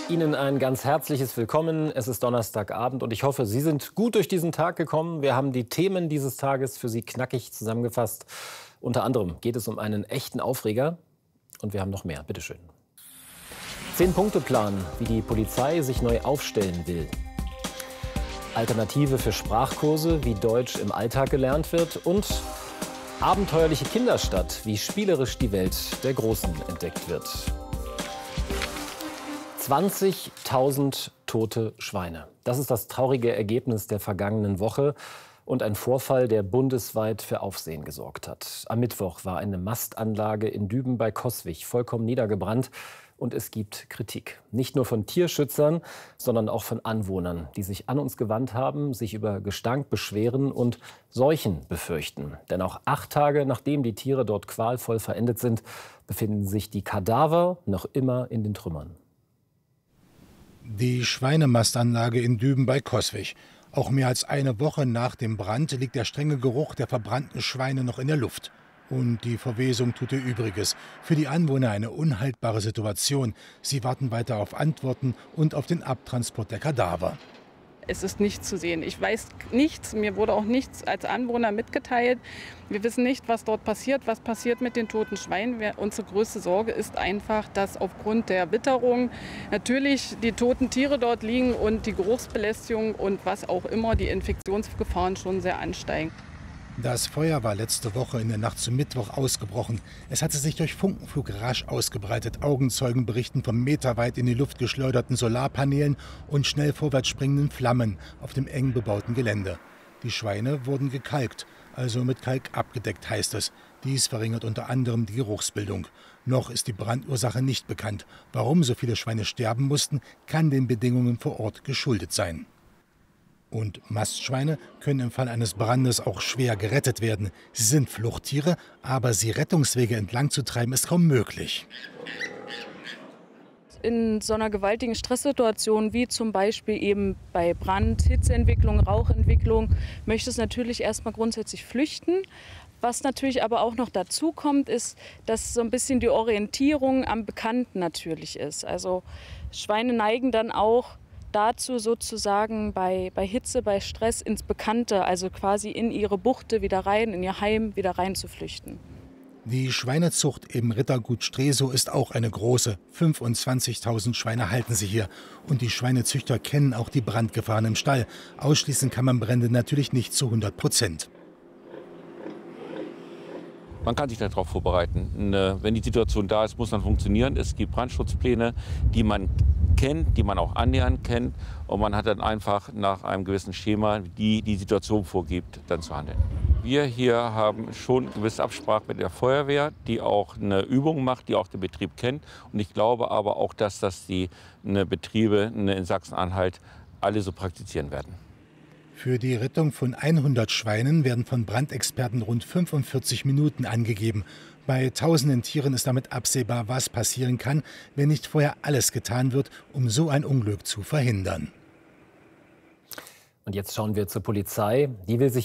Ihnen ein ganz herzliches Willkommen. Es ist Donnerstagabend und ich hoffe, Sie sind gut durch diesen Tag gekommen. Wir haben die Themen dieses Tages für Sie knackig zusammengefasst. Unter anderem geht es um einen echten Aufreger und wir haben noch mehr. Bitte schön. 10-Punkte-Plan, wie die Polizei sich neu aufstellen will. Alternative für Sprachkurse, wie Deutsch im Alltag gelernt wird. Und abenteuerliche Kinderstadt, wie spielerisch die Welt der Großen entdeckt wird. 20.000 tote Schweine. Das ist das traurige Ergebnis der vergangenen Woche und ein Vorfall, der bundesweit für Aufsehen gesorgt hat. Am Mittwoch war eine Mastanlage in Düben bei Coswig vollkommen niedergebrannt und es gibt Kritik. Nicht nur von Tierschützern, sondern auch von Anwohnern, die sich an uns gewandt haben, sich über Gestank beschweren und Seuchen befürchten. Denn auch 8 Tage nachdem die Tiere dort qualvoll verendet sind, befinden sich die Kadaver noch immer in den Trümmern. Die Schweinemastanlage in Düben bei Coswig. Auch mehr als eine Woche nach dem Brand liegt der strenge Geruch der verbrannten Schweine noch in der Luft. Und die Verwesung tut ihr Übriges. Für die Anwohner eine unhaltbare Situation. Sie warten weiter auf Antworten und auf den Abtransport der Kadaver. Es ist nichts zu sehen. Ich weiß nichts, mir wurde auch nichts als Anwohner mitgeteilt. Wir wissen nicht, was dort passiert, was passiert mit den toten Schweinen. Unsere größte Sorge ist einfach, dass aufgrund der Witterung natürlich die toten Tiere dort liegen und die Geruchsbelästigung und was auch immer, die Infektionsgefahren schon sehr ansteigen. Das Feuer war letzte Woche in der Nacht zum Mittwoch ausgebrochen. Es hatte sich durch Funkenflug rasch ausgebreitet. Augenzeugen berichten von meterweit in die Luft geschleuderten Solarpanelen und schnell vorwärts springenden Flammen auf dem eng bebauten Gelände. Die Schweine wurden gekalkt, also mit Kalk abgedeckt, heißt es. Dies verringert unter anderem die Geruchsbildung. Noch ist die Brandursache nicht bekannt. Warum so viele Schweine sterben mussten, kann den Bedingungen vor Ort geschuldet sein. Und Mastschweine können im Fall eines Brandes auch schwer gerettet werden. Sie sind Fluchttiere, aber sie Rettungswege entlang zu treiben, ist kaum möglich. In so einer gewaltigen Stresssituation wie zum Beispiel eben bei Brand, Hitzeentwicklung, Rauchentwicklung, möchte es natürlich erstmal grundsätzlich flüchten. Was natürlich aber auch noch dazu kommt, ist, dass so ein bisschen die Orientierung am Bekannten natürlich ist. Also Schweine neigen dann auch dazu sozusagen bei Hitze, bei Stress ins Bekannte, also quasi in ihre Buchte wieder rein, in ihr Heim wieder rein zu flüchten. Die Schweinezucht im Rittergut Stresow ist auch eine große. 25.000 Schweine halten sie hier. Und die Schweinezüchter kennen auch die Brandgefahren im Stall. Ausschließen kann man Brände natürlich nicht zu 100%. Man kann sich darauf vorbereiten. Wenn die Situation da ist, muss man funktionieren. Es gibt Brandschutzpläne, die man kennt, die man auch annähernd kennt. Und man hat dann einfach nach einem gewissen Schema, die Situation vorgibt, dann zu handeln. Wir hier haben schon eine gewisse Absprache mit der Feuerwehr, die auch eine Übung macht, die auch den Betrieb kennt. Und ich glaube aber auch, dass das die Betriebe in Sachsen-Anhalt alle so praktizieren werden. Für die Rettung von 100 Schweinen werden von Brandexperten rund 45 Minuten angegeben. Bei tausenden Tieren ist damit absehbar, was passieren kann, wenn nicht vorher alles getan wird, um so ein Unglück zu verhindern. Und jetzt schauen wir zur Polizei. Die will sich